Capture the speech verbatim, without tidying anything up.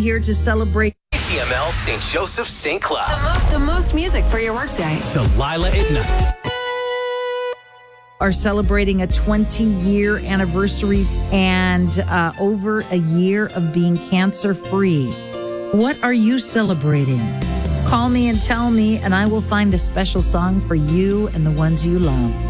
here to celebrate C M L Saint Joseph Saint Cloud. The most, the most music for your workday. Delilah at night. are celebrating a twenty-year anniversary and uh, over a year of being cancer-free. What are you celebrating? Call me and tell me, and I will find a special song for you and the ones you love.